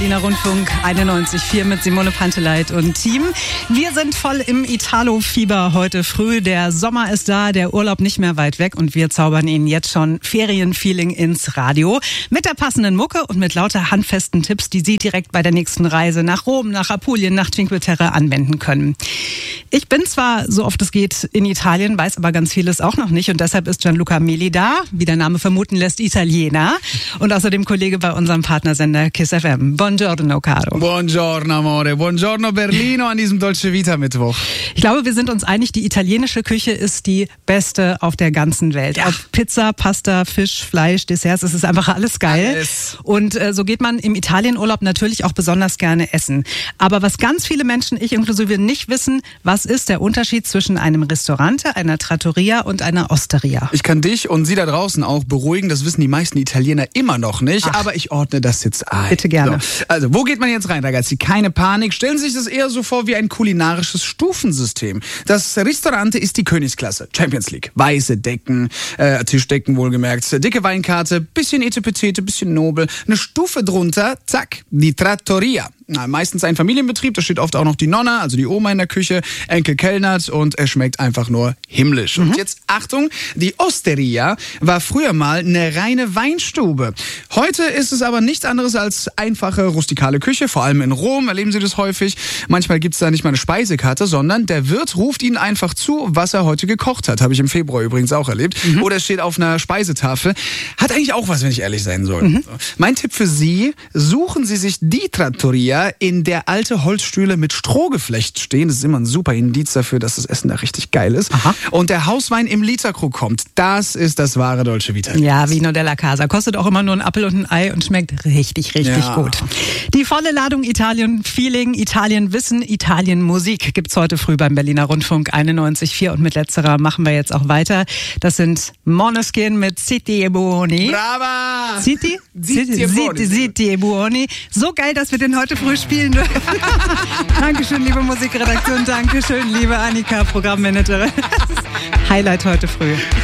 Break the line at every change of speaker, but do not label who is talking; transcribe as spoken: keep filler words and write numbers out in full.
Berliner Rundfunk einundneunzig Komma vier mit Simone Panteleit und Team. Wir sind voll im Italo-Fieber heute früh. Der Sommer ist da, der Urlaub nicht mehr weit weg und wir zaubern Ihnen jetzt schon Ferienfeeling ins Radio. Mit der passenden Mucke und mit lauter handfesten Tipps, die Sie direkt bei der nächsten Reise nach Rom, nach Apulien, nach Cinque Terre anwenden können. Ich bin zwar, so oft es geht, in Italien, weiß aber ganz vieles auch noch nicht und deshalb ist Gianluca Meli da, wie der Name vermuten lässt, Italiener und außerdem Kollege bei unserem Partnersender Kiss F M. Buongiorno, caro.
Buongiorno, amore. Buongiorno, Berlino an diesem Dolce Vita Mittwoch.
Ich glaube, wir sind uns einig, die italienische Küche ist die beste auf der ganzen Welt.
Ja.
Ob Pizza, Pasta, Fisch, Fleisch, Desserts, es ist einfach alles geil.
Alles.
Und äh, so geht man im Italienurlaub natürlich auch besonders gerne essen. Aber was ganz viele Menschen, ich inklusive, nicht wissen, was ist der Unterschied zwischen einem Restaurante, einer Trattoria und einer Osteria?
Ich kann dich und Sie da draußen auch beruhigen, das wissen die meisten Italiener immer noch nicht,
Ach.
aber ich ordne das jetzt ein.
Bitte gerne.
So. Also, wo geht man jetzt rein, ragazzi? Keine Panik. Stellen Sie sich das eher so vor wie ein kulinarisches Stufensystem. Das Ristorante ist die Königsklasse. Champions League. Weiße Decken, äh, Tischdecken wohlgemerkt, dicke Weinkarte, bisschen Etepetete, bisschen nobel. Eine Stufe drunter, zack, die Trattoria. Na, meistens ein Familienbetrieb, da steht oft auch noch die Nonna, also die Oma in der Küche, Enkel kellnert und er schmeckt einfach nur himmlisch. Mhm. Und jetzt Achtung, die Osteria war früher mal eine reine Weinstube. Heute ist es aber nichts anderes als einfache rustikale Küche, vor allem in Rom erleben Sie das häufig. Manchmal gibt's da nicht mal eine Speisekarte, sondern der Wirt ruft Ihnen einfach zu, was er heute gekocht hat. Habe ich im Februar übrigens auch erlebt. Mhm. Oder es steht auf einer Speisetafel. Hat eigentlich auch was, wenn ich ehrlich sein soll. Mhm. Mein Tipp für Sie, suchen Sie sich die Trattoria, in der alte Holzstühle mit Strohgeflecht stehen. Das ist immer ein super Indiz dafür, dass das Essen da richtig geil ist.
Aha.
Und der Hauswein im Literkrug kommt. Das ist das wahre Dolce Vita.
Ja, Vino della Casa. Kostet auch immer nur ein Apfel und ein Ei und schmeckt richtig, richtig
Ja.
gut. Die volle Ladung Italien-Feeling, Italien-Wissen, Italien-Musik gibt's heute früh beim Berliner Rundfunk einundneunzig Komma vier und mit letzterer machen wir jetzt auch weiter. Das sind Måneskin mit Zitti e Buoni.
Brava!
Zitti?
Zitti e Buoni.
Zitti, Zitti e Buoni. So geil, dass wir den heute früh spielen dürfen. Dankeschön, liebe Musikredaktion. Dankeschön, liebe Annika, Programmmanagerin. Das ist Highlight heute früh.